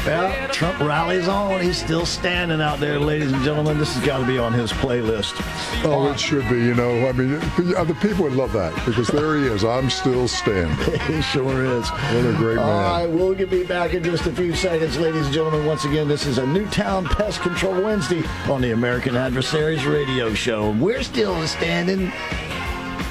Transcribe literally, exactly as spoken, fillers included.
Well, Trump rallies on. He's still standing out there, ladies and gentlemen. This has got to be on his playlist. Oh, it should be. You know, I mean, the people would love that because there he is. I'm still standing. He sure is. What a great man. All right, we'll be back in just a few seconds, ladies and gentlemen. Once again, this is a Newtown Pest Control Wednesday on the American Adversaries Radio Show. We're still standing.